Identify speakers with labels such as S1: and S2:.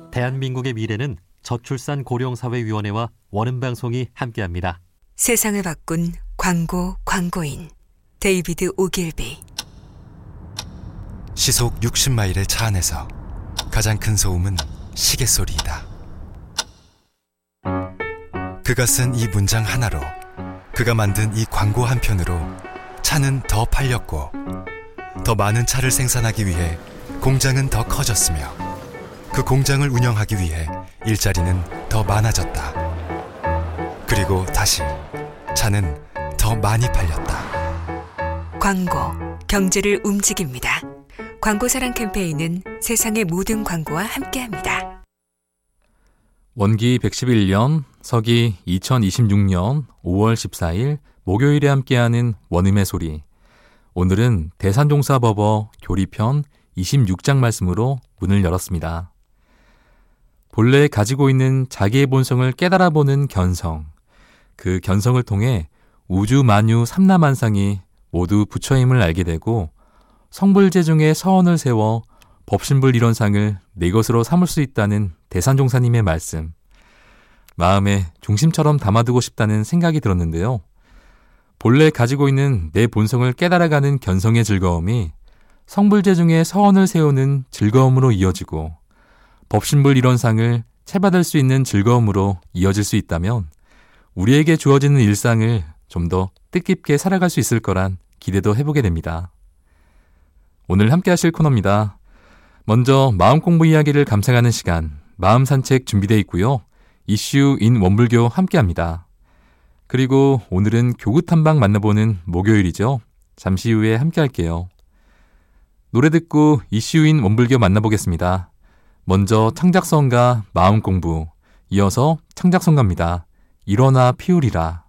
S1: 대한민국의 미래는 저출산고령사회위원회와 원음방송이 함께합니다.
S2: 세상을 바꾼 광고인 데이비드 오길비.
S3: 시속 60마일의 차 안에서 가장 큰 소음은 시계소리이다. 그가 쓴 이 문장 하나로, 그가 만든 이 광고 한 편으로 차는 더 팔렸고, 더 많은 차를 생산하기 위해 공장은 더 커졌으며, 그 공장을 운영하기 위해 일자리는 더 많아졌다. 그리고 다시 차는 더 많이 팔렸다.
S2: 광고, 경제를 움직입니다. 광고사랑 캠페인은 세상의 모든 광고와 함께합니다.
S4: 원기 111년, 서기 2026년 5월 14일 목요일에 함께하는 원음의 소리. 오늘은 대산종사법어 교리편 26장 말씀으로 문을 열었습니다. 본래 가지고 있는 자기의 본성을 깨달아보는 견성, 그 견성을 통해 우주 만유 삼라만상이 모두 부처임을 알게 되고, 성불제중의 서원을 세워 법신불 이론상을 내 것으로 삼을 수 있다는 대산종사님의 말씀, 마음에 중심처럼 담아두고 싶다는 생각이 들었는데요. 본래 가지고 있는 내 본성을 깨달아가는 견성의 즐거움이 성불제중의 서원을 세우는 즐거움으로 이어지고, 법신불 이론상을 채받을 수 있는 즐거움으로 이어질 수 있다면 우리에게 주어지는 일상을 좀 더 뜻깊게 살아갈 수 있을 거란 기대도 해보게 됩니다. 오늘 함께 하실 코너입니다. 먼저 마음 공부 이야기를 감상하는 시간, 마음 산책 준비되어 있고요. 이슈 인 원불교 함께합니다. 그리고 오늘은 교구 탐방 만나보는 목요일이죠. 잠시 후에 함께 할게요. 노래 듣고 이슈 인 원불교 만나보겠습니다. 먼저 창작성가 마음 공부, 이어서 창작성가입니다. 일어나 피우리라.